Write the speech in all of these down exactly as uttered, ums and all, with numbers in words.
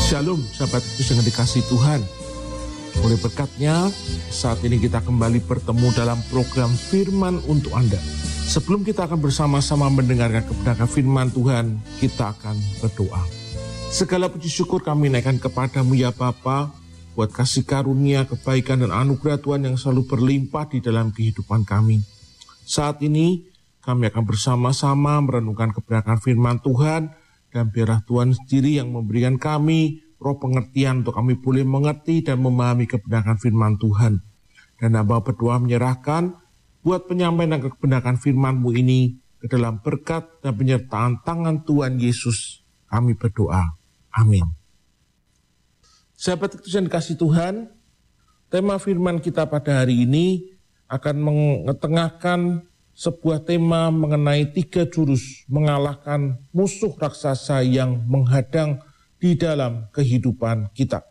Shalom sahabat Kristus yang dikasihi Tuhan. Oleh berkatnya saat ini kita kembali bertemu dalam program Firman untuk Anda. Sebelum kita akan bersama-sama mendengarkan kebenaran firman Tuhan, kita akan berdoa. Segala puji syukur kami naikkan kepadamu ya Bapa, buat kasih karunia, kebaikan dan anugerah Tuhan yang selalu berlimpah di dalam kehidupan kami. Saat ini kami akan bersama-sama merenungkan kebenaran firman Tuhan, dan biarlah Tuhan sendiri yang memberikan kami roh pengertian untuk kami boleh mengerti dan memahami kebenaran firman Tuhan. Dan hamba berdoa menyerahkan buat penyampaian dan kebenaran firman-Mu ini ke dalam berkat dan penyertaan tangan Tuhan Yesus. Kami berdoa. Amin. Sahabat Kristus yang dikasihi Tuhan, tema firman kita pada hari ini akan mengetengahkan sebuah tema mengenai tiga jurus mengalahkan musuh raksasa yang menghadang di dalam kehidupan kita.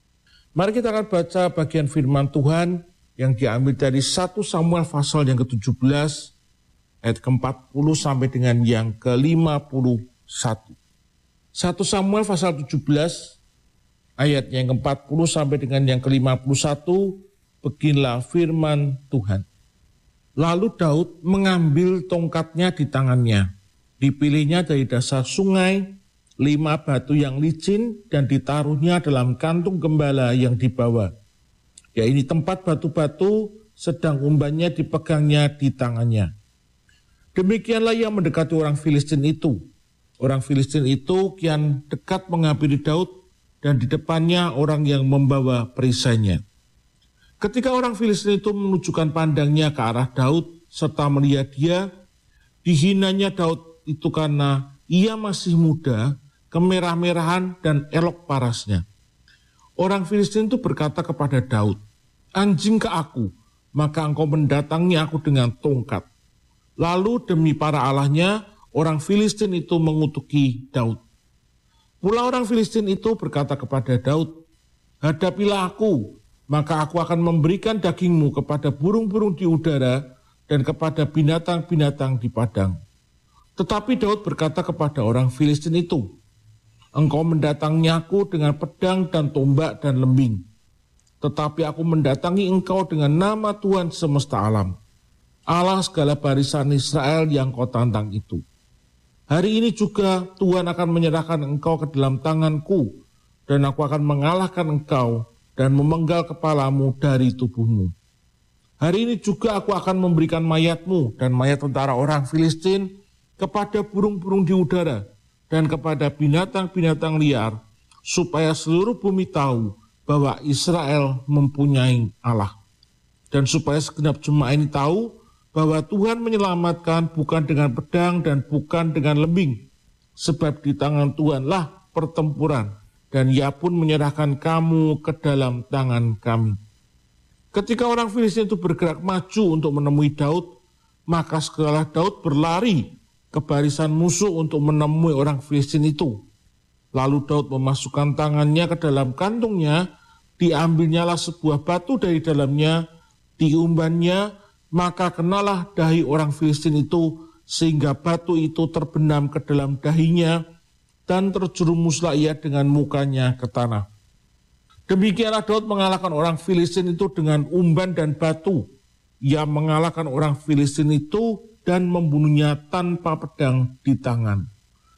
Mari kita akan baca bagian firman Tuhan yang diambil dari satu Samuel pasal yang ketujuh belas ayat keempat puluh sampai dengan yang kelima puluh satu. satu Samuel pasal tujuh belas ayat yang keempat puluh sampai dengan yang kelima puluh satu, beginilah firman Tuhan. Lalu Daud mengambil tongkatnya di tangannya. Dipilihnya dari dasar sungai, lima batu yang licin, dan ditaruhnya dalam kantung gembala yang dibawa. Ya ini tempat batu-batu, sedang umbannya dipegangnya di tangannya. Demikianlah ia mendekati orang Filistin itu. Orang Filistin itu kian dekat menghampiri Daud, dan di depannya orang yang membawa perisainya. Ketika orang Filistin itu menunjukkan pandangnya ke arah Daud serta melihat dia, dihinanya Daud itu karena ia masih muda, kemerah-merahan dan elok parasnya. Orang Filistin itu berkata kepada Daud, "Anjing ke aku, maka engkau mendatangi aku dengan tongkat." Lalu demi para allahnya, orang Filistin itu mengutuki Daud. Pula orang Filistin itu berkata kepada Daud, "Hadapilah aku, maka aku akan memberikan dagingmu kepada burung-burung di udara dan kepada binatang-binatang di padang." Tetapi Daud berkata kepada orang Filistin itu, "Engkau mendatangi aku dengan pedang dan tombak dan lembing. Tetapi aku mendatangi engkau dengan nama Tuhan semesta alam, Allah segala barisan Israel yang kau tantang itu. Hari ini juga Tuhan akan menyerahkan engkau ke dalam tanganku, dan aku akan mengalahkan engkau dan memenggal kepalamu dari tubuhmu. Hari ini juga aku akan memberikan mayatmu dan mayat tentara orang Filistin kepada burung-burung di udara dan kepada binatang-binatang liar, supaya seluruh bumi tahu bahwa Israel mempunyai Allah. Dan supaya segenap jemaah ini tahu bahwa Tuhan menyelamatkan bukan dengan pedang dan bukan dengan lembing, sebab di tangan Tuhanlah pertempuran, dan ia pun menyerahkan kamu ke dalam tangan kami." Ketika orang Filistin itu bergerak maju untuk menemui Daud, maka segala Daud berlari ke barisan musuh untuk menemui orang Filistin itu. Lalu Daud memasukkan tangannya ke dalam kantungnya, diambilnyalah sebuah batu dari dalamnya, diumbannya, maka kenalah dahi orang Filistin itu, sehingga batu itu terbenam ke dalam dahinya, dan terjerumuslah ia dengan mukanya ke tanah. Demikianlah Daud mengalahkan orang Filistin itu dengan umban dan batu. Ia mengalahkan orang Filistin itu dan membunuhnya tanpa pedang di tangan.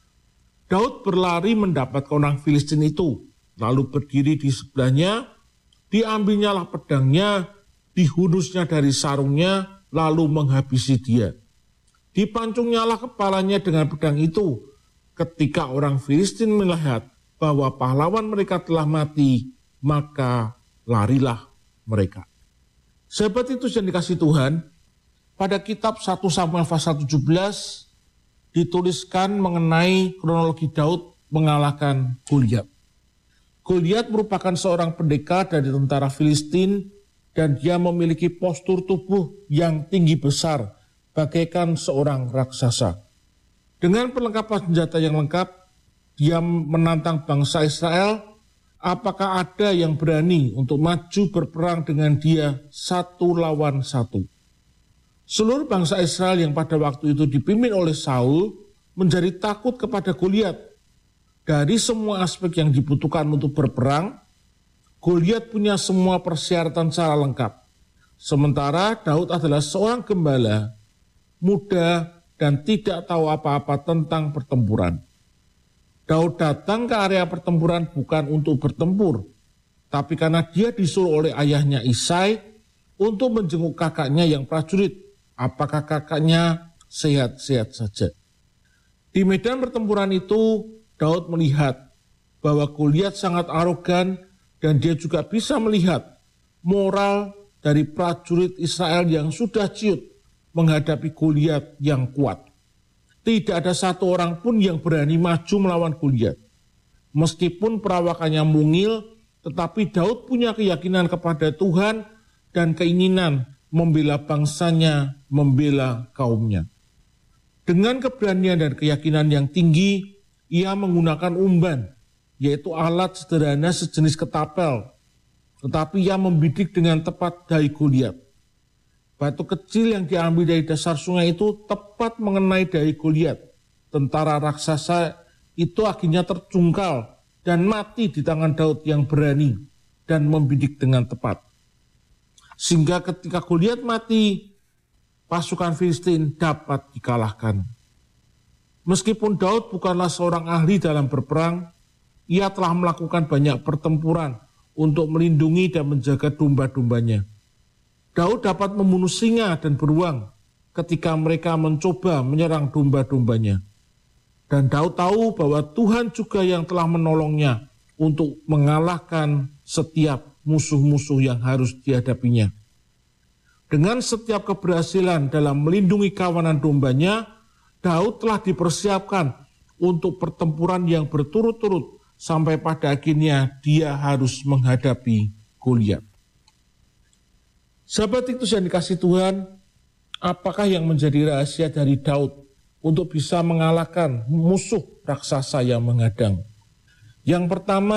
Daud berlari mendapatkan orang Filistin itu, lalu berdiri di sebelahnya, diambilnyalah pedangnya, dihunusnya dari sarungnya, lalu menghabisi dia. Dipancungnyalah kepalanya dengan pedang itu. Ketika orang Filistin melihat bahwa pahlawan mereka telah mati, maka larilah mereka. Sahabat itu yang dikasihi Tuhan, pada kitab satu Samuel pasal tujuh belas dituliskan mengenai kronologi Daud mengalahkan Goliat. Goliat merupakan seorang pendekar dari tentara Filistin, dan dia memiliki postur tubuh yang tinggi besar, bagaikan seorang raksasa. Dengan perlengkapan senjata yang lengkap, dia menantang bangsa Israel. Apakah ada yang berani untuk maju berperang dengan dia satu lawan satu? Seluruh bangsa Israel yang pada waktu itu dipimpin oleh Saul menjadi takut kepada Goliat. Dari semua aspek yang dibutuhkan untuk berperang, Goliat punya semua persyaratan secara lengkap. Sementara Daud adalah seorang gembala, muda, dan tidak tahu apa-apa tentang pertempuran. Daud datang ke area pertempuran bukan untuk bertempur, tapi karena dia disuruh oleh ayahnya Isai untuk menjenguk kakaknya yang prajurit. Apakah kakaknya sehat-sehat saja? Di medan pertempuran itu, Daud melihat bahwa Goliat sangat arogan dan dia juga bisa melihat moral dari prajurit Israel yang sudah ciut menghadapi Goliat yang kuat. Tidak ada satu orang pun yang berani maju melawan Goliat. Meskipun perawakannya mungil, tetapi Daud punya keyakinan kepada Tuhan dan keinginan membela bangsanya, membela kaumnya. Dengan keberanian dan keyakinan yang tinggi, ia menggunakan umban, yaitu alat sederhana sejenis ketapel, tetapi ia membidik dengan tepat dahi Goliat. Batu kecil yang diambil dari dasar sungai itu tepat mengenai dahi Goliat. Tentara raksasa itu akhirnya terjungkal dan mati di tangan Daud yang berani dan membidik dengan tepat. Sehingga ketika Goliat mati, pasukan Filistin dapat dikalahkan. Meskipun Daud bukanlah seorang ahli dalam berperang, ia telah melakukan banyak pertempuran untuk melindungi dan menjaga domba-dombanya. Daud dapat membunuh singa dan beruang ketika mereka mencoba menyerang domba-dombanya. Dan Daud tahu bahwa Tuhan juga yang telah menolongnya untuk mengalahkan setiap musuh-musuh yang harus dihadapinya. Dengan setiap keberhasilan dalam melindungi kawanan dombanya, Daud telah dipersiapkan untuk pertempuran yang berturut-turut sampai pada akhirnya dia harus menghadapi Goliat. Sahabat Titus yang dikasihi Tuhan, apakah yang menjadi rahasia dari Daud untuk bisa mengalahkan musuh raksasa yang menghadang? Yang pertama,